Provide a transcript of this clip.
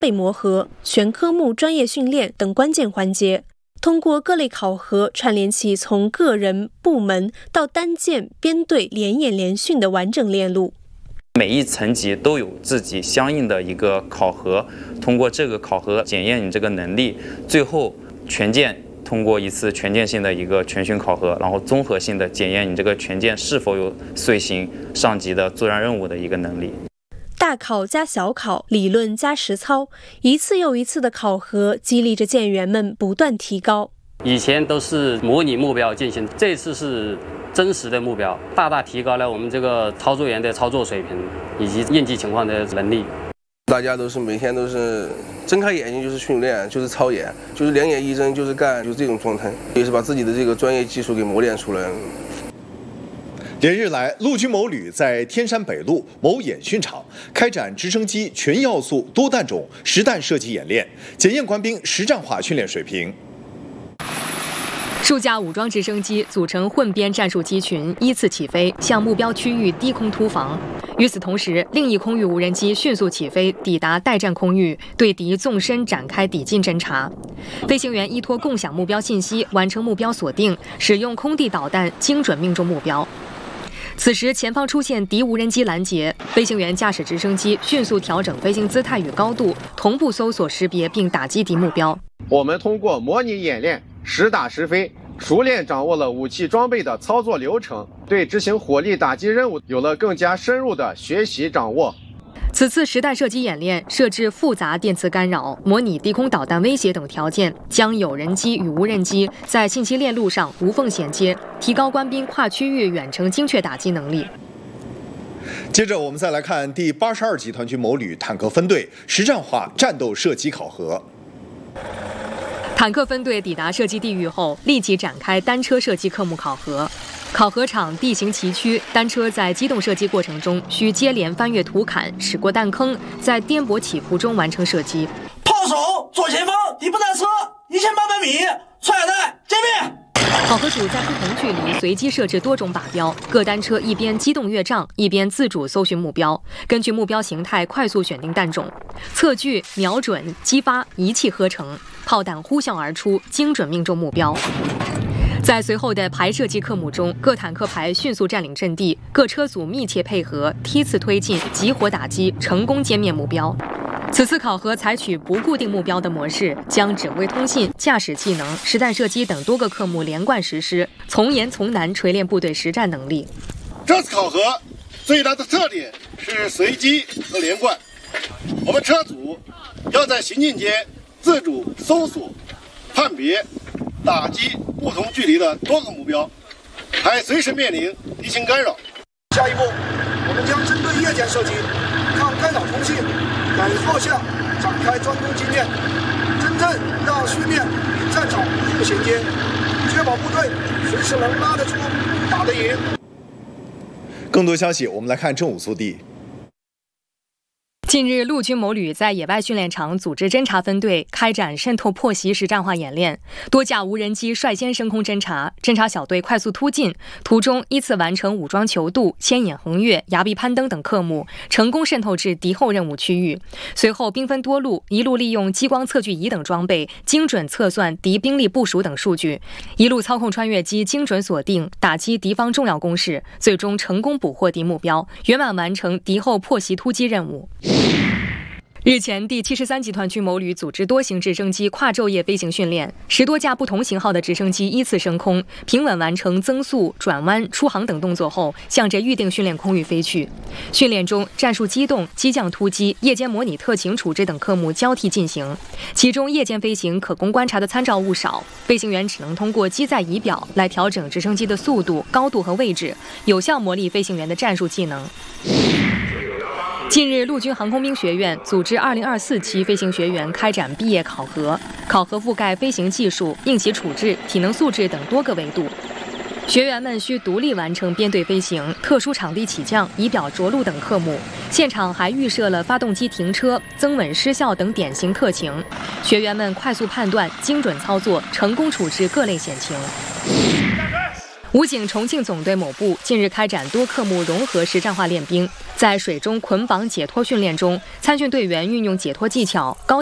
备磨合、全科目专业训练等关键环节。通过各类考核串联起从个人、部门到单件、编队联演联训的完整链路。 每一层级都有自己相应的一个考核，通过这个考核检验你这个能力，最后全件通过一次全件性的一个全训考核，然后综合性的检验你这个全件是否有遂行上级的作战任务的一个能力。 大考加小考，理论加实操，一次又一次的考核，激励着舰员们不断提高。 以前都是模拟目标进行，这次是真实的目标，大大提高了我们这个操作员的操作水平以及应急情况的能力。 大家都是每天都是睁开眼睛就是训练，就是操演，就是两眼一睁就是干，就是这种状态，也是把自己的这个专业技术给磨练出来了。 连日来，陆军某旅在天山北路某演训场开展直升机全要素多弹种实弹射击演练，检验官兵实战化训练水平。 数架武装直升机组成混编战术机群，依次起飞，向目标区域低空突防。与此同时，另一空域无人机迅速起飞，抵达待战空域，对敌纵深展开抵近侦察。飞行员依托共享目标信息，完成目标锁定，使用空地导弹精准命中目标。此时，前方出现敌无人机拦截，飞行员驾驶直升机迅速调整飞行姿态与高度，同步搜索识别并打击敌目标。 我们通过模拟演练、实打实飞，熟练掌握了武器装备的操作流程，对执行火力打击任务有了更加深入的学习掌握。 此次实弹射击演练设置复杂电磁干扰、模拟低空导弹威胁等条件，将有人机与无人机在信息链路上无缝衔接，提高官兵跨区域远程精确打击能力。 接着，我们再来看第82集团军某旅坦克分队实战化战斗射击考核。 坦克分队抵达射击地域后，立即展开单车射击科目考核。考核场地形崎岖，单车在机动射击过程中需接连翻越土坎，驶过弹坑，在颠簸起伏中完成射击。 炮手左前方敌步战车1800米，穿甲弹歼灭。 考核组在不同距离随机设置多种靶标，各单车一边机动越障，一边自主搜寻目标，根据目标形态快速选定弹种，测距、瞄准、激发一气呵成，炮弹呼啸而出，精准命中目标。在随后的排射击科目中，各坦克排迅速占领阵地，各车组密切配合，梯次推进，集火打击，成功歼灭目标。此次考核采取不固定目标的模式，将指挥通信、驾驶技能、实弹射击等多个科目连贯实施，从严从难锤炼部队实战能力。 这次考核最大的特点是随机和连贯，我们车组要在行进间自主搜索、判别、打击不同距离的多个目标，还随时面临敌情干扰。 下一步，我们将针对夜间射击、抗干扰通信等弱项展开专攻经验，真正让训练与战场互衔接，确保部队随时能拉得出、打得赢。 更多消息，我们来看正午速递。 近日，陆军某旅在野外训练场组织侦察分队开展渗透破袭实战化演练，多架无人机率先升空侦察，侦察小队快速突进，途中依次完成武装求渡、牵引横越、崖壁攀登等科目，成功渗透至敌后任务区域。随后兵分多路，一路利用激光测距仪等装备，精准测算敌兵力部署等数据，一路操控穿越机精准锁定，打击敌方重要工事，最终成功捕获敌目标，圆满完成敌后破袭突击任务。日前，第73集团军某旅组织多型直升机跨昼夜飞行训练，10多架不同型号的直升机依次升空，平稳完成增速、转弯、出航等动作后，向着预定训练空域飞去。训练中，战术机动、机降突击、夜间模拟特情处置等科目交替进行，其中夜间飞行可供观察的参照物少，飞行员只能通过机载仪表来调整直升机的速度、高度和位置，有效磨砺飞行员的战术技能。近日，陆军航空兵学院组织2024期飞行学员开展毕业考核，考核覆盖飞行技术、应急处置、体能素质等多个维度。学员们需独立完成编队飞行、特殊场地起降、仪表着陆等科目，现场还预设了发动机停车、增稳失效等典型特情，学员们快速判断、精准操作，成功处置各类险情。 武警重庆总队某部近日开展多科目融合实战化练兵，在水中捆绑解脱训练中，参训队员运用解脱技巧高